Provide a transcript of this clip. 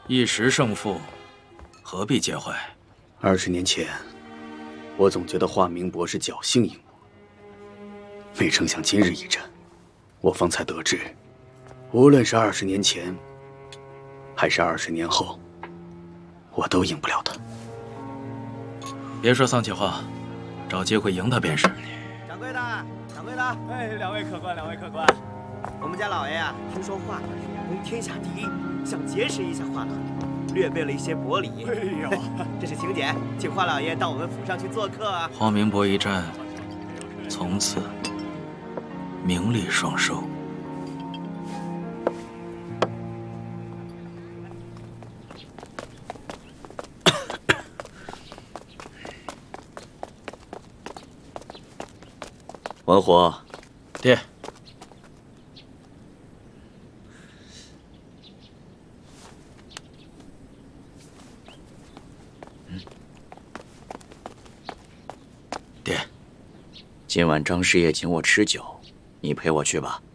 一时胜负，何必介怀 ？20年前，我总觉得华明博士侥幸赢我，没成想今日一战，我方才得知，无论是20年前，还是20年后，我都赢不了他。 别说丧气话，找机会赢他便是。 掌柜的，掌柜的， 哎，两位客官，两位客官， 我们家老爷呀，听说华佗是武功天下第一，想结识一下华佗，略备了一些薄礼。 哎呦， 这是请柬，请华老爷到我们府上去做客啊。 华明博一战，从此名利双收。 文虎， 爹，爹， 今晚张师爷请我吃酒，你陪我去吧。